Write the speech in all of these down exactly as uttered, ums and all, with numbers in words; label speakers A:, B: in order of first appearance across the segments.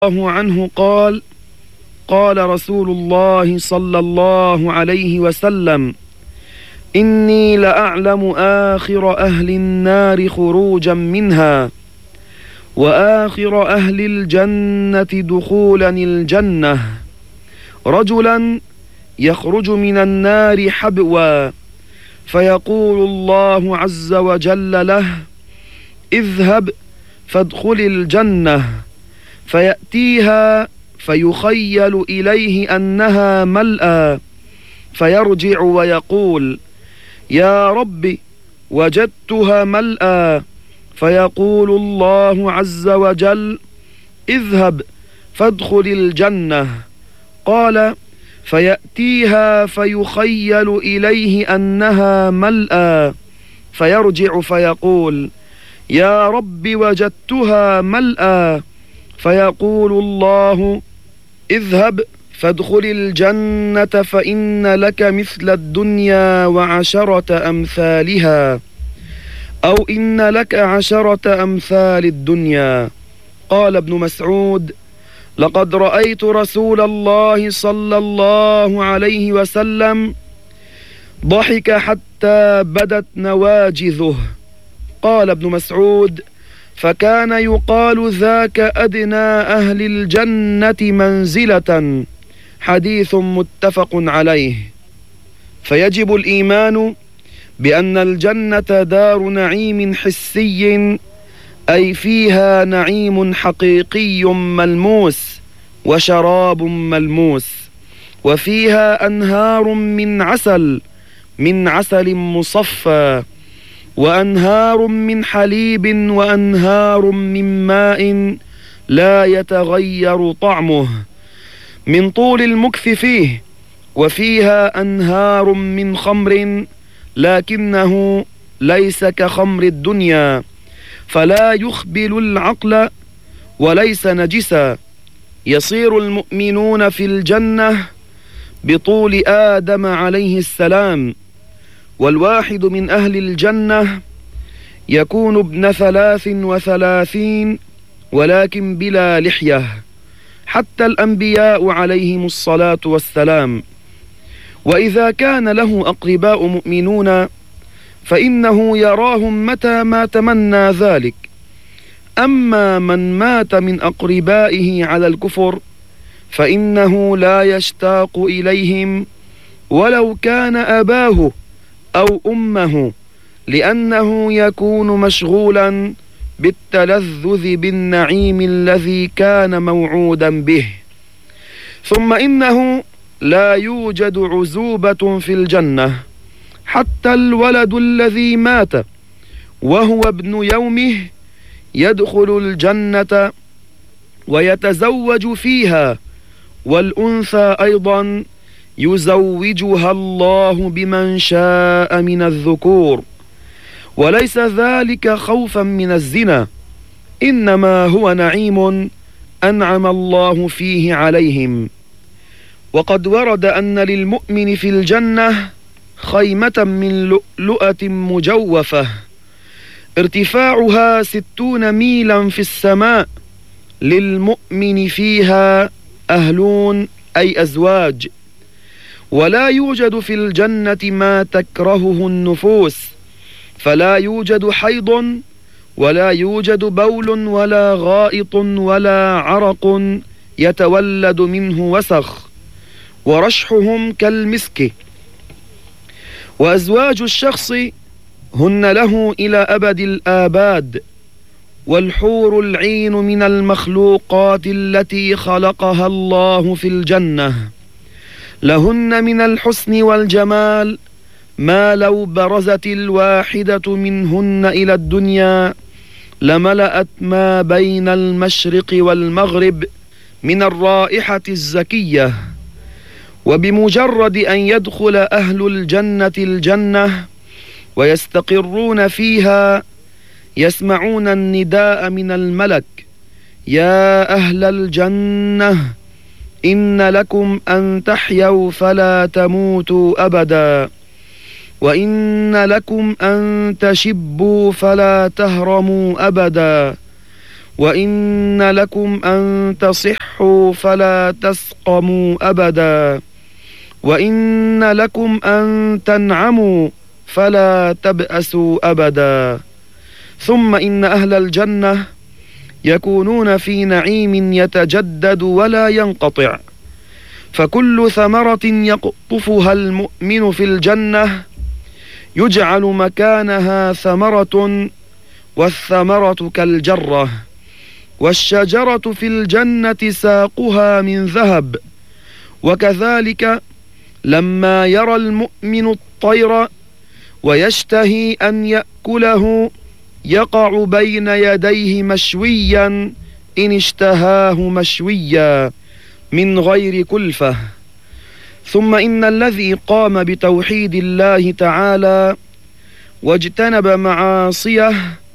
A: الله عنه قال: قال رسول الله صلى الله عليه وسلم: إني لأعلم آخر أهل النار خروجا منها وآخر أهل الجنة دخولا الجنة، رجلا يخرج من النار حبوا فيقول الله عز وجل له: اذهب فادخل الجنة، فيأتيها فيخيل إليه أنها ملأى، فيرجع ويقول: يا رب وجدتها ملأى، فيقول الله عز وجل: اذهب فادخل الجنة. قال: فيأتيها فيخيل إليه أنها ملأى، فيرجع فيقول: يا رب وجدتها ملأى، فيقول الله: اذهب فادخل الجنة فإن لك مثل الدنيا وعشرة أمثالها، أو إن لك عشرة أمثال الدنيا. قال ابن مسعود: لقد رأيت رسول الله صلى الله عليه وسلم ضحك حتى بدت نواجذه. قال ابن مسعود: فكان يقال ذاك أدنى أهل الجنة منزلة. حديث متفق عليه. فيجب الإيمان بأن الجنة دار نعيم حسي، أي فيها نعيم حقيقي ملموس وشراب ملموس، وفيها أنهار من عسل من عسل مصفى، وأنهار من حليب، وأنهار من ماء لا يتغير طعمه من طول المكث فيه، وفيها أنهار من خمر لكنه ليس كخمر الدنيا، فلا يخبل العقل وليس نجسا. يصير المؤمنون في الجنة بطول آدم عليه السلام، والواحد من أهل الجنة يكون ابن ثلاث وثلاثين ولكن بلا لحية، حتى الأنبياء عليهم الصلاة والسلام. وإذا كان له أقرباء مؤمنون فإنه يراهم متى ما تمنى ذلك. أما من مات من أقربائه على الكفر فإنه لا يشتاق إليهم ولو كان أباه أو أمه، لأنه يكون مشغولا بالتلذذ بالنعيم الذي كان موعودا به. ثم إنه لا يوجد عزوبة في الجنة، حتى الولد الذي مات وهو ابن يومه يدخل الجنة ويتزوج فيها، والأنثى أيضا يزوجها الله بمن شاء من الذكور، وليس ذلك خوفا من الزنا، إنما هو نعيم أنعم الله فيه عليهم. وقد ورد أن للمؤمن في الجنة خيمة من لؤلؤة مجوفة ارتفاعها ستون ميلا في السماء، للمؤمن فيها أهلون أي أزواج. ولا يوجد في الجنة ما تكرهه النفوس، فلا يوجد حيض ولا يوجد بول ولا غائط ولا عرق يتولد منه وسخ، ورشحهم كالمسك. وأزواج الشخص هن له إلى أبد الآباد، والحور العين من المخلوقات التي خلقها الله في الجنة، لهن من الحسن والجمال ما لو برزت الواحدة منهن إلى الدنيا لملأت ما بين المشرق والمغرب من الرائحة الزكية. وبمجرد أن يدخل أهل الجنة الجنة ويستقرون فيها يسمعون النداء من الملك: يا أهل الجنة إن لكم أن تحيوا فلا تموتوا أبدا، وإن لكم أن تشبوا فلا تهرموا أبدا، وإن لكم أن تصحوا فلا تسقموا أبدا، وإن لكم أن تنعموا فلا تبأسوا أبدا. ثم إن أهل الجنة يكونون في نعيم يتجدد ولا ينقطع، فكل ثمرة يقطفها المؤمن في الجنة يجعل مكانها ثمرة، والثمرة كالجرة، والشجرة في الجنة ساقها من ذهب. وكذلك لما يرى المؤمن الطير ويشتهي أن يأكله يقع بين يديه مشويا إن اشتهاه مشويا من غير كلفة. ثم إن الذي قام بتوحيد الله تعالى واجتنب معاصيه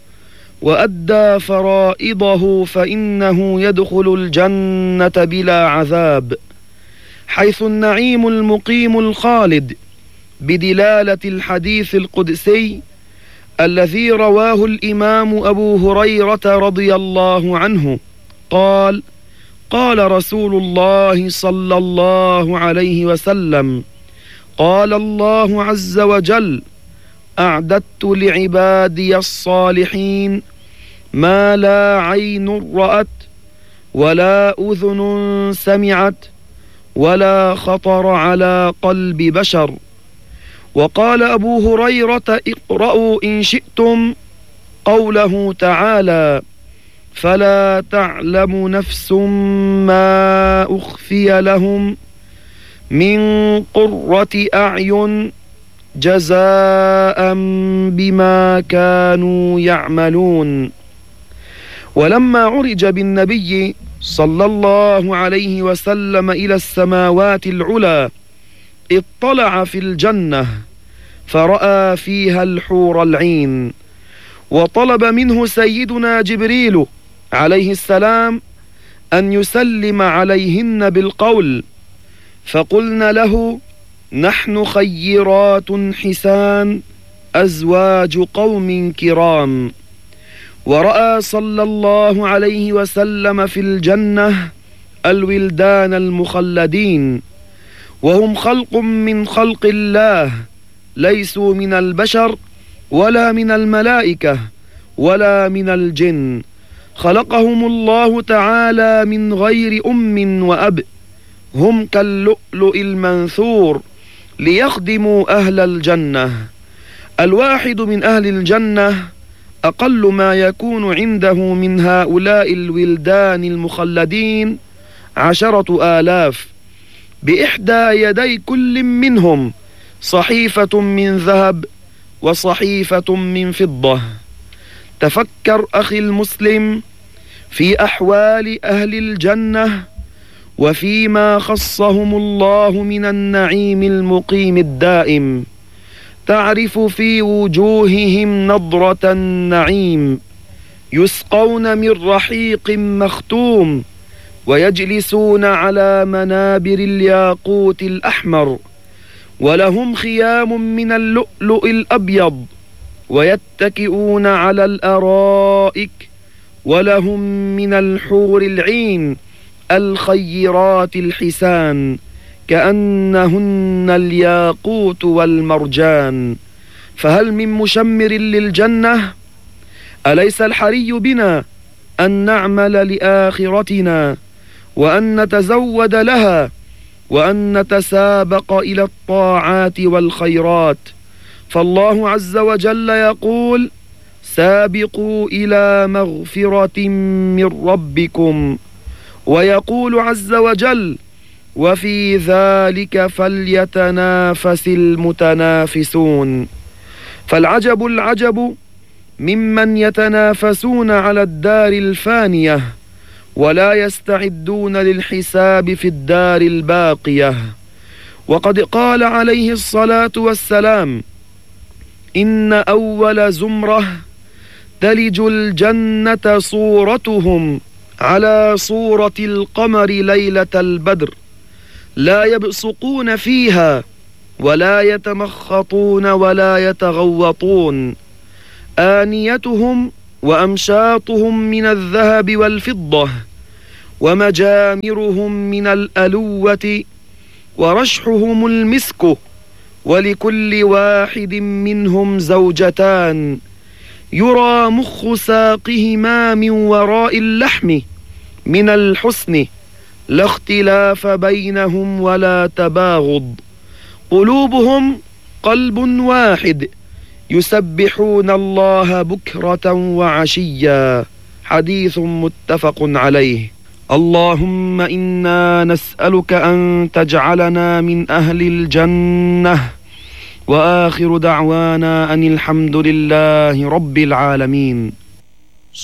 A: وأدى فرائضه فإنه يدخل الجنة بلا عذاب، حيث النعيم المقيم الخالد بدلالة الحديث القدسي الذي رواه الإمام أبو هريرة رضي الله عنه قال: قال رسول الله صلى الله عليه وسلم: قال الله عز وجل: أعددت لعبادي الصالحين ما لا عين رأت ولا أذن سمعت ولا خطر على قلب بشر. وقال أبو هريرة: اقرأوا إن شئتم قوله تعالى: فلا تعلم نفس ما أخفي لهم من قرة أعين جزاء بما كانوا يعملون. ولما عرج بالنبي صلى الله عليه وسلم إلى السماوات العلى اطلع في الجنة فرأى فيها الحور العين، وطلب منه سيدنا جبريل عليه السلام أن يسلم عليهن بالقول، فقلن له: نحن خيرات حسان أزواج قوم كرام. ورأى صلى الله عليه وسلم في الجنة الولدان المخلدين، وهم خلق من خلق الله، ليسوا من البشر ولا من الملائكة ولا من الجن، خلقهم الله تعالى من غير أم وأب، هم كاللؤلؤ المنثور ليخدموا أهل الجنة. الواحد من أهل الجنة أقل ما يكون عنده من هؤلاء الولدان المخلدين عشرة آلاف، بإحدى يدي كل منهم صحيفة من ذهب وصحيفة من فضة. تفكر أخي المسلم في أحوال أهل الجنة وفيما خصهم الله من النعيم المقيم الدائم، تعرف في وجوههم نضرة النعيم، يسقون من رحيق مختوم، ويجلسون على منابر الياقوت الأحمر، ولهم خيام من اللؤلؤ الأبيض، ويتكئون على الأرائك، ولهم من الحور العين الخيرات الحسان كأنهن الياقوت والمرجان. فهل من مشمر للجنة؟ أليس الحري بنا أن نعمل لآخرتنا وأن نتزود لها وأن نتسابق إلى الطاعات والخيرات؟ فالله عز وجل يقول: سابقوا إلى مغفرة من ربكم، ويقول عز وجل: وفي ذلك فليتنافس المتنافسون. فالعجب العجب ممن يتنافسون على الدار الفانية ولا يستعدون للحساب في الدار الباقية. وقد قال عليه الصلاة والسلام: إن أول زمرة تلج الجنة صورتهم على صورة القمر ليلة البدر، لا يبصقون فيها ولا يتمخطون ولا يتغوطون، آنيتهم وأمشاطهم من الذهب والفضة، ومجامرهم من الألوة، ورشحهم المسك، ولكل واحد منهم زوجتان، يرى مخ ساقهما من وراء اللحم من الحسن، لا اختلاف بينهم ولا تباغض، قلوبهم قلب واحد، يسبحون الله بكرة وعشيا. حديث متفق عليه. اللهم إنا نسألك أن تجعلنا من أهل الجنة، وآخر دعوانا أن الحمد لله رب العالمين.